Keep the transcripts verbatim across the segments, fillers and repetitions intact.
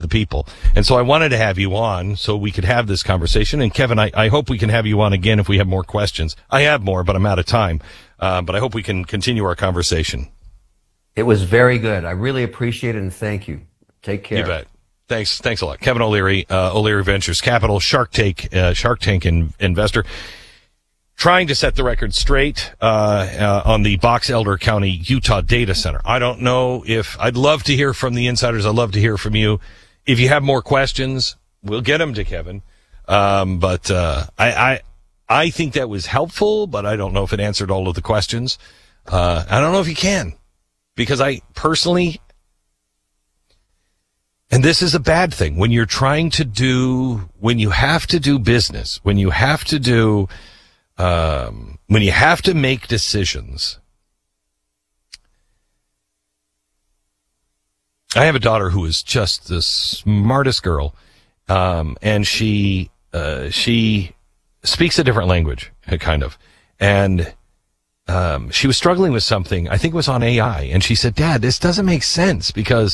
people. And so I wanted to have you on so we could have this conversation. And Kevin, I, I hope we can have you on again if we have more questions. I have more, but I'm out of time. Uh, but I hope we can continue our conversation. It was very good. I really appreciate it, and thank you. Take care. You bet. Thanks. Thanks a lot. Kevin O'Leary, uh, O'Leary Ventures Capital, Shark Tank, uh, Shark Tank in, investor, trying to set the record straight, uh, uh, on the Box Elder County, Utah data center. I don't know if I'd love to hear from the insiders. I'd love to hear from you. If you have more questions, we'll get them to Kevin. Um, but, uh, I, I, I think that was helpful, but I don't know if it answered all of the questions. Uh, I don't know if you can, because I personally, and this is a bad thing, when you're trying to do, when you have to do business, when you have to do, um, when you have to make decisions. I have a daughter who is just the smartest girl, um, and she, uh, she speaks a different language, kind of, and um, she was struggling with something, I think it was on A I, and she said, Dad, this doesn't make sense because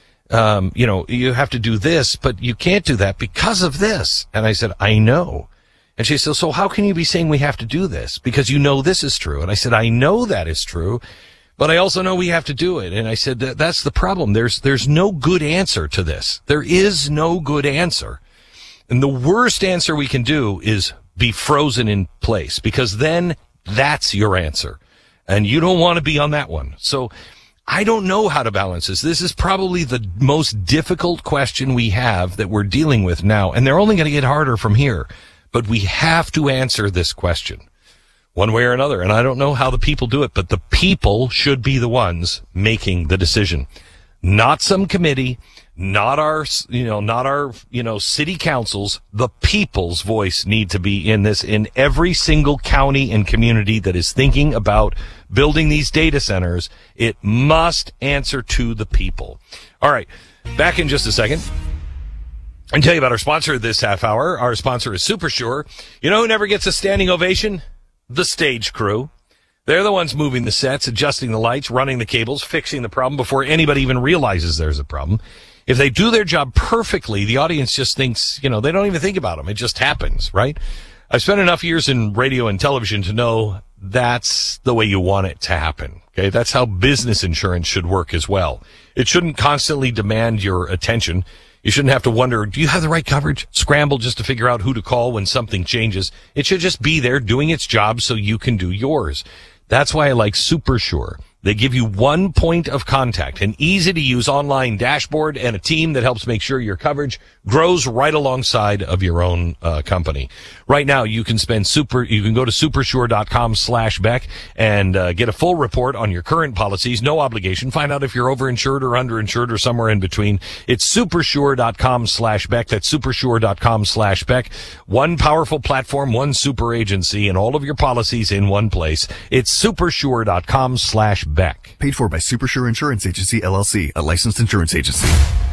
Um, you know, you have to do this, but you can't do that because of this. And I said, I know. And she said, so how can you be saying we have to do this? Because you know this is true. And I said, I know that is true, but I also know we have to do it. And I said, that, that's the problem. There's, there's no good answer to this. There is no good answer. And the worst answer we can do is be frozen in place, because then that's your answer. And you don't want to be on that one. So I don't know how to balance this. This is probably the most difficult question we have that we're dealing with now, and they're only going to get harder from here. But we have to answer this question one way or another, and I don't know how the people do it, but the people should be the ones making the decision, not some committee, not our, you know, not our, you know, city councils. The people's voice need to be in this, in every single county and community that is thinking about building these data centers. It must answer to the people. All right. Back in just a second. I can tell you about our sponsor this half hour. Our sponsor is SuperSure. You know who never gets a standing ovation? The stage crew. They're the ones moving the sets, adjusting the lights, running the cables, fixing the problem before anybody even realizes there's a problem. If they do their job perfectly, the audience just thinks, you know, they don't even think about them. It just happens, right? I've spent enough years in radio and television to know that's the way you want it to happen. Okay. That's how business insurance should work as well. It shouldn't constantly demand your attention. You shouldn't have to wonder, do you have the right coverage? Scramble just to figure out who to call when something changes. It should just be there doing its job so you can do yours. That's why I like SuperSure. They give you one point of contact, an easy-to-use online dashboard, and a team that helps make sure your coverage grows right alongside of your own uh, company. Right now, you can spend super. You can go to supersure.com slash Beck and uh, get a full report on your current policies. No obligation. Find out if you're overinsured or underinsured or somewhere in between. It's supersure.com slash Beck. That's supersure.com slash Beck. One powerful platform, one super agency, and all of your policies in one place. It's supersure.com slash Beck. Paid for by SuperSure Insurance Agency, L L C, a licensed insurance agency.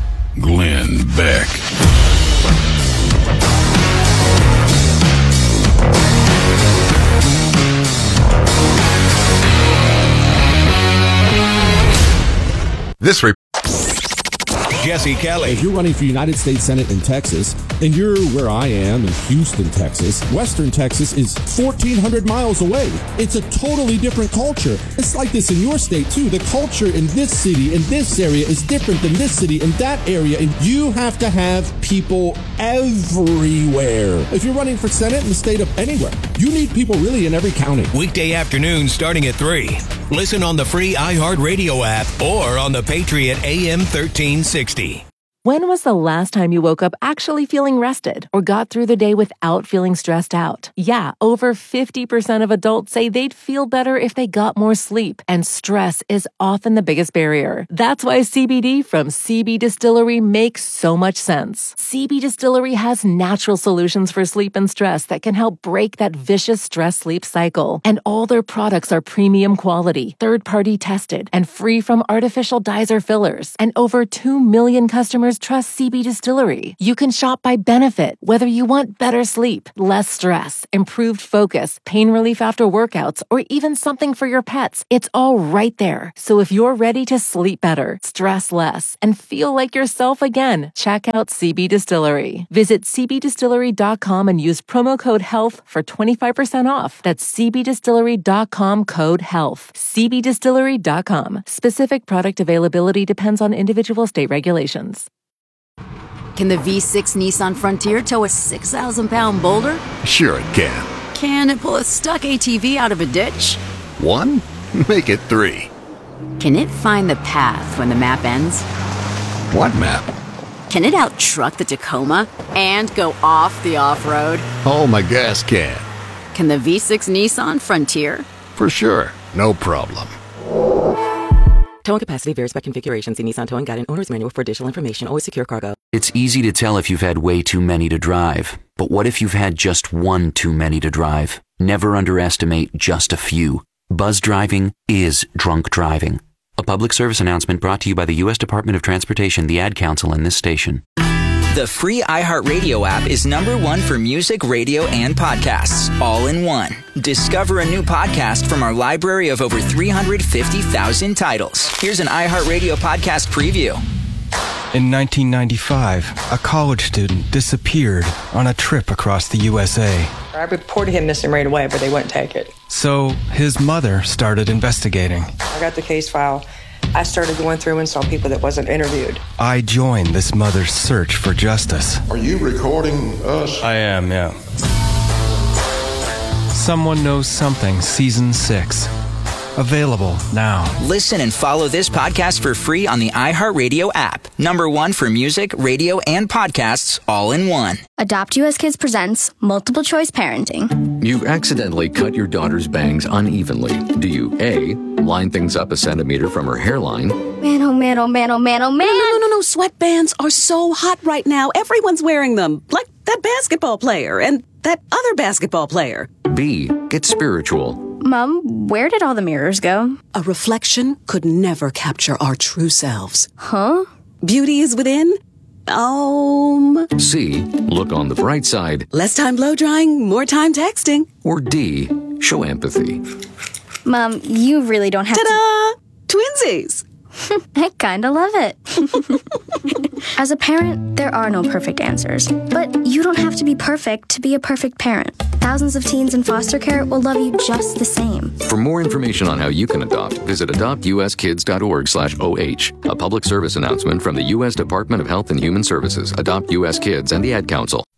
Glenn Beck. This report. Jesse Kelly. If you're running for United States Senate in Texas, and you're where I am in Houston, Texas, Western Texas is fourteen hundred miles away. It's a totally different culture. It's like this in your state, too. The culture in this city, in this area, is different than this city, in that area, and you have to have people everywhere. If you're running for Senate in the state of anywhere, you need people really in every county. Weekday afternoon starting at three. Listen on the free iHeartRadio app or on the Patriot A M thirteen sixty. When was the last time you woke up actually feeling rested or got through the day without feeling stressed out? Yeah, over fifty percent of adults say they'd feel better if they got more sleep, and stress is often the biggest barrier. That's why C B D from C B Distillery makes so much sense. C B Distillery has natural solutions for sleep and stress that can help break that vicious stress-sleep cycle. And all their products are premium quality, third-party tested, and free from artificial dyes or fillers. And over two million customers customers trust C B Distillery. You can shop by benefit, whether you want better sleep, less stress, improved focus, pain relief after workouts, or even something for your pets. It's all right there. So if you're ready to sleep better, stress less, and feel like yourself again, check out C B Distillery. Visit c b distillery dot com and use promo code HEALTH for twenty-five percent off. That's c b distillery dot com code HEALTH. c b distillery dot com. Specific product availability depends on individual state regulations. Can the V six Nissan Frontier tow a six thousand pound boulder? Sure it can. Can it pull a stuck A T V out of a ditch? One? Make it three. Can it find the path when the map ends? What map? Can it out-truck the Tacoma and go off the off-road? Oh, my gas can. Can the V six Nissan Frontier? For sure. No problem. Towing capacity varies by configuration. See Nissan Towing Guide and Owner's Manual for additional information. Always secure cargo. It's easy to tell if you've had way too many to drive. But what if you've had just one too many to drive? Never underestimate just a few. Buzz driving is drunk driving. A public service announcement brought to you by the U S Department of Transportation, the Ad Council, and this station. The free iHeartRadio app is number one for music, radio, and podcasts, all in one. Discover a new podcast from our library of over three hundred fifty thousand titles. Here's an iHeartRadio podcast preview. In nineteen ninety-five, a college student disappeared on a trip across the U S A. I reported him missing right away, but they wouldn't take it. So his mother started investigating. I got the case file. I started going through and saw people that wasn't interviewed. I joined this mother's search for justice. Are you recording us? I am, yeah. Someone Knows Something, Season six. Available now. Listen and follow this podcast for free on the iHeartRadio app. Number one for music, radio, and podcasts, all in one. Adopt U S Kids presents Multiple Choice Parenting. You accidentally cut your daughter's bangs unevenly. Do you A, line things up a centimeter from her hairline? Man, oh man, oh man, oh man, oh man. No, no, no, no. Sweatbands are so hot right now. Everyone's wearing them. Like that basketball player and that other basketball player. B, get spiritual. Mom, where did all the mirrors go? A reflection could never capture our true selves. Huh? Beauty is within. Um. C, look on the bright side. Less time blow drying, more time texting. Or D, show empathy. Mom, you really don't have Ta-da! to... Twinsies! I kinda love it. As a parent, there are no perfect answers. But you don't have to be perfect to be a perfect parent. Thousands of teens in foster care will love you just the same. For more information on how you can adopt, visit adopt u s kids dot org slash O H. A public service announcement from the U S Department of Health and Human Services, Adopt U S Kids, and the Ad Council.